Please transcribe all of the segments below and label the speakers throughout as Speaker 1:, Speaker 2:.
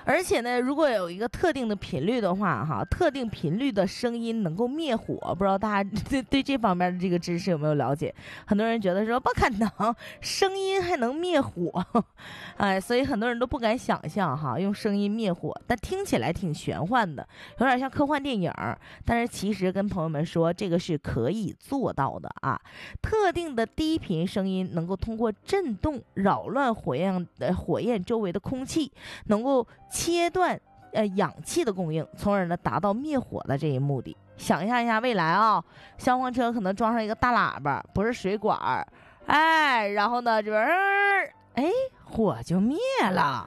Speaker 1: 而且呢，如果有一个特定的频率的话，哈，特定频率的声音能够灭火，不知道大家对这方面的这个知识有没有了解？很多人觉得说不可能，声音还能灭火，哎，所以很多人都不敢想象哈，用声音灭火，但听起来挺玄幻的，有点像科幻电影。但是其实跟朋友们说，这个是可以做到的啊。特定的低频声音能够通过震动扰乱火焰周围的空气，能够切断氧气的供应，从而呢达到灭火的这一目的。想象一下未来啊，消防车可能装上一个大喇叭，不是水管，哎，然后呢这边哎火就灭了。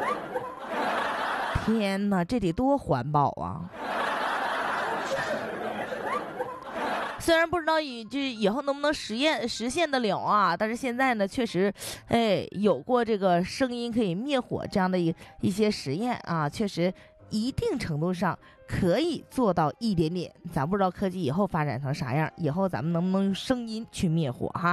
Speaker 1: 天哪，这得多环保啊！虽然不知道以后能不能实现得了啊，但是现在呢，确实，哎，有过这个声音可以灭火这样的一些实验啊，确实一定程度上可以做到一点点。咱不知道科技以后发展成啥样，以后咱们能不能用声音去灭火哈？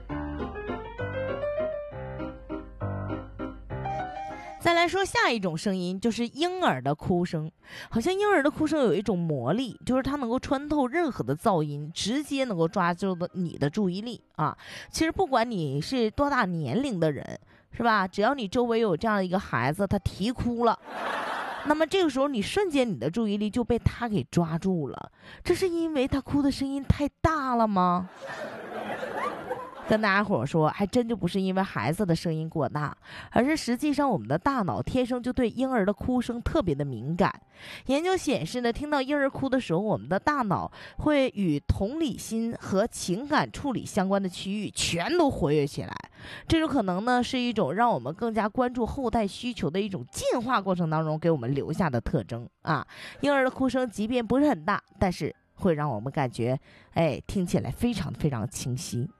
Speaker 1: 再来说下一种声音，就是婴儿的哭声。好像婴儿的哭声有一种魔力，就是它能够穿透任何的噪音，直接能够抓住你的注意力啊。其实不管你是多大年龄的人，是吧？只要你周围有这样的一个孩子，他啼哭了，那么这个时候你瞬间你的注意力就被他给抓住了。这是因为他哭的声音太大了吗？跟大家伙说，还真就不是因为孩子的声音过大，而是实际上我们的大脑天生就对婴儿的哭声特别的敏感。研究显示呢，听到婴儿哭的时候，我们的大脑会与同理心和情感处理相关的区域全都活跃起来。这种可能呢，是一种让我们更加关注后代需求的一种进化过程当中给我们留下的特征啊。婴儿的哭声即便不是很大，但是会让我们感觉，哎，听起来非常非常清晰。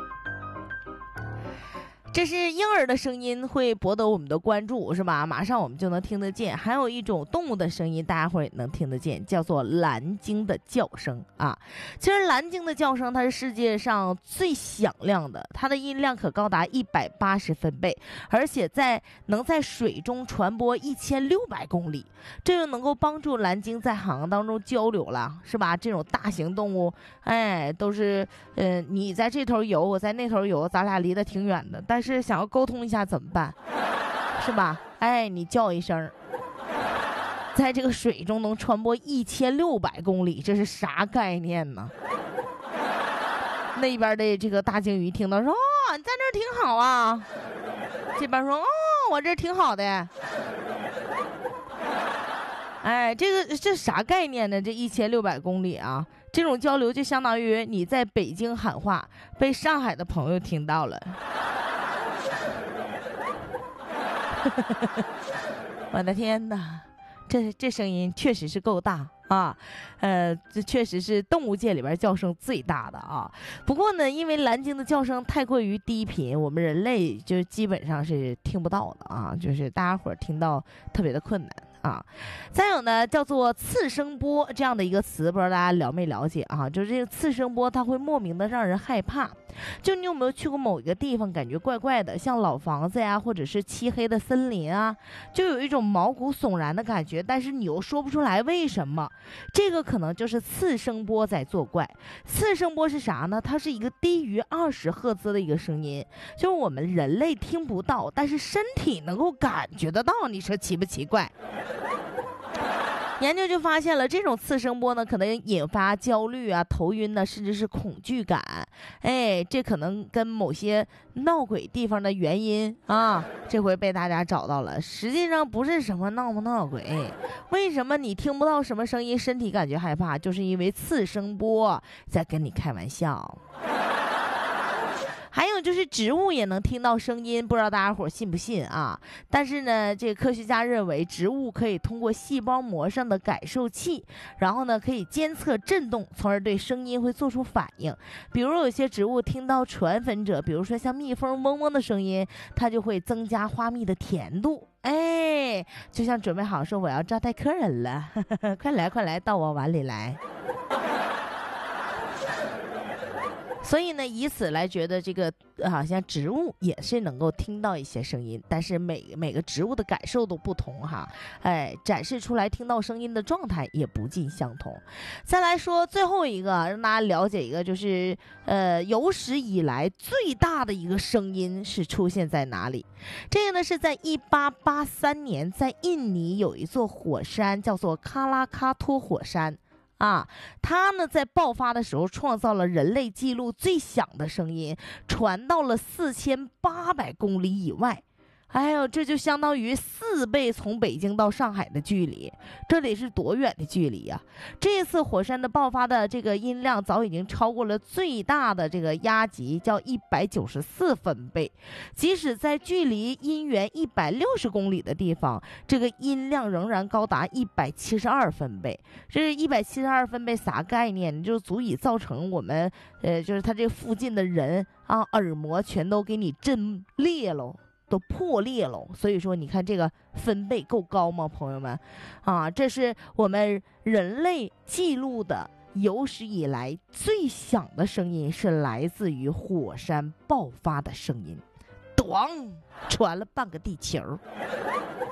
Speaker 1: 这是婴儿的声音会博得我们的关注，是吧？马上我们就能听得见。还有一种动物的声音，大家会能听得见，叫做蓝鲸的叫声啊。其实蓝鲸的叫声它是世界上最响亮的，它的音量可高达180分贝，而且能在水中传播1600公里，这就能够帮助蓝鲸在海洋当中交流了，是吧？这种大型动物，哎，都是你在这头游，我在那头游，咱俩离得挺远的，但是想要沟通一下怎么办？是吧？哎，你叫一声，在这个水中能传播1600公里，这是啥概念呢？那边的这个大鲸鱼听到说，哦，你在这儿挺好啊，这边说，哦，我这挺好的。哎，这啥概念呢？这1600公里啊，这种交流就相当于你在北京喊话，被上海的朋友听到了。我的天哪，这声音确实是够大啊！这确实是动物界里边叫声最大的啊。不过呢，因为蓝鲸的叫声太过于低频，我们人类就基本上是听不到的啊，就是大家伙听到特别的困难。啊，再有呢，叫做次声波这样的一个词，不知道大家了没了解啊？就是这个次声波，它会莫名的让人害怕。就你有没有去过某一个地方，感觉怪怪的，像老房子呀，或者是漆黑的森林啊，就有一种毛骨悚然的感觉，但是你又说不出来为什么。这个可能就是次声波在作怪。次声波是啥呢？它是一个低于20赫兹的一个声音，就是我们人类听不到，但是身体能够感觉得到。你说奇不奇怪？研究就发现了，这种次声波呢，可能引发焦虑啊、头晕呢，甚至是恐惧感。哎，这可能跟某些闹鬼地方的原因啊，这回被大家找到了。实际上不是什么闹不闹鬼，为什么你听不到什么声音，身体感觉害怕，就是因为次声波在跟你开玩笑。还有就是植物也能听到声音，不知道大家伙信不信啊？但是呢，这个科学家认为植物可以通过细胞膜上的感受器，然后呢可以监测震动，从而对声音会做出反应。比如有些植物听到传粉者，比如说像蜜蜂嗡嗡的声音，它就会增加花蜜的甜度。哎，就像准备好说我要招待客人了，快来快来到我碗里来。 所以呢，以此来觉得这个好像植物也是能够听到一些声音，但是每个植物的感受都不同哈，展示出来听到声音的状态也不尽相同。再来说最后一个，让大家了解一个，就是有史以来最大的一个声音是出现在哪里？这个呢是在1883年，在印尼有一座火山叫做喀拉喀托火山。它呢在爆发的时候创造了人类记录最响的声音，传到了4800公里以外。哎呦，这就相当于4倍从北京到上海的距离，这里是多远的距离呀？这次火山的爆发的这个音量早已经超过了最大的这个压级，叫194分贝。即使在距离音源160公里的地方，这个音量仍然高达172分贝。这172分贝啥概念？就足以造成我们就是它这附近的人耳膜全都给你震裂了。都破裂了，所以说你看这个分贝够高吗，朋友们？这是我们人类记录的有史以来最响的声音，是来自于火山爆发的声音，咣，传了半个地球。